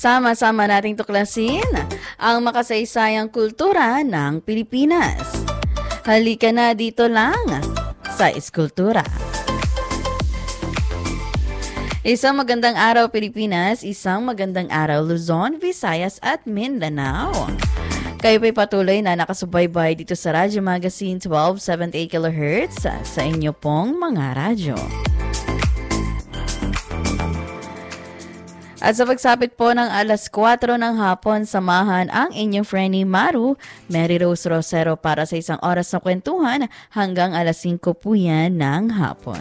Sama-sama nating tuklasin ang makasaysayang kultura ng Pilipinas. Halika na dito lang sa Iskultura. Isang magandang araw Pilipinas, isang magandang araw Luzon, Visayas at Mindanao. Kayo po'y patuloy na nakasubaybay dito sa Radyo Magazine 1278 kHz sa inyo pong mga radyo. At sa pagsapit po ng alas 4 ng hapon, samahan ang inyong friendly Maru, Mary Rose Rosero para sa isang oras na kwentuhan hanggang alas 5 po yan ng hapon.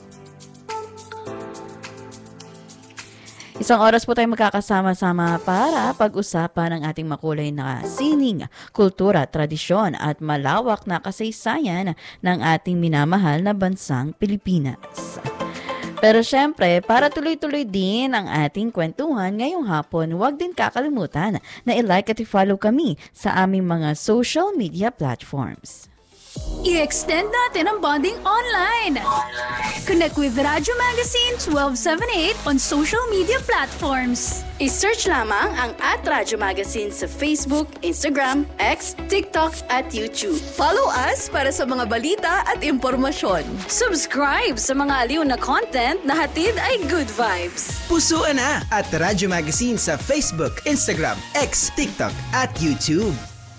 Isang oras po tayo magkakasama-sama para pag-usapan ang ating makulay na sining, kultura, tradisyon at malawak na kasaysayan ng ating minamahal na bansang Pilipinas. Pero syempre, para tuloy-tuloy din ang ating kwentuhan ngayong hapon, huwag din kakalimutan na i-like at i-follow kami sa aming mga social media platforms. I-extend natin ang bonding online. Connect with Radyo Magazine 1278 on social media platforms. I-search lamang ang @Radyo Magazine sa Facebook, Instagram, X, TikTok at YouTube. Follow us para sa mga balita at impormasyon. Subscribe sa mga aliw na content na hatid ay good vibes. Pusuan na at Radyo Magazine sa Facebook, Instagram, X, TikTok at YouTube.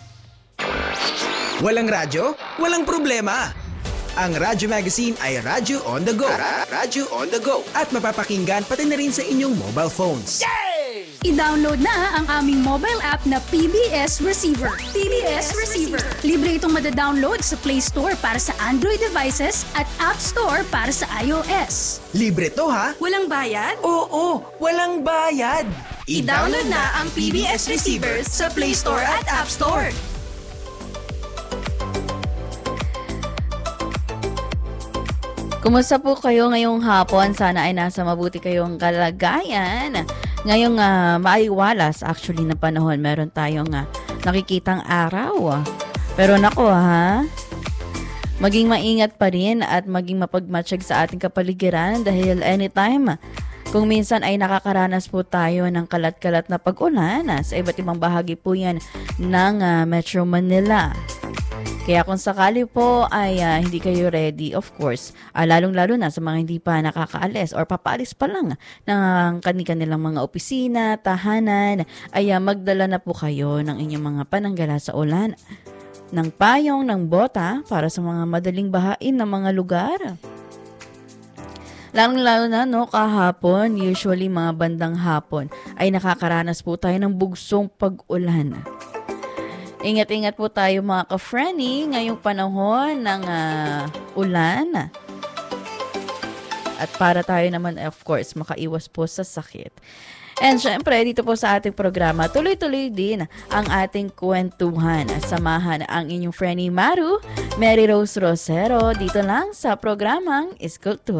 Walang radyo? Walang problema! Ang Radyo Magazine ay radyo on the go. Radyo on the go. At mapapakinggan pati na rin sa inyong mobile phones. Yay! I-download na ang aming mobile app na PBS Receiver. PBS Receiver. Libre itong madadownload sa Play Store para sa Android devices at App Store para sa iOS. Libre to ha? Walang bayad? Oo, walang bayad! I-download na ang PBS Receiver sa Play Store at App Store. Kumusta po kayo ngayong hapon? Sana ay nasa mabuti kayong kalagayan. Ngayong maiwalas actually na panahon, meron tayong nakikitang araw. Pero nako maging maingat pa rin at maging mapagmatsyag sa ating kapaligiran dahil anytime, kung minsan ay nakakaranas po tayo ng kalat-kalat na pag-ulan sa iba't ibang bahagi po yan ng Metro Manila. Kaya kung sakali po ay hindi kayo ready, of course, lalong-lalo na sa mga hindi pa nakakaalis or papaalis pa lang ng kanilang mga opisina, tahanan, ay magdala na po kayo ng inyong mga pananggala sa ulan, ng payong, ng bota para sa mga madaling bahain ng mga lugar. Lalong-lalo na kahapon, usually mga bandang hapon, ay nakakaranas po tayo ng bugsong pag-ulan. Ingat-ingat po tayo mga ka-friendly ngayong panahon ng ulan. At para tayo naman, of course, makaiwas po sa sakit. And syempre, dito po sa ating programa, tuloy-tuloy din ang ating kwentuhan. Samahan ang inyong friendly Maru, Mary Rose Rosero, dito lang sa programang Iskultura.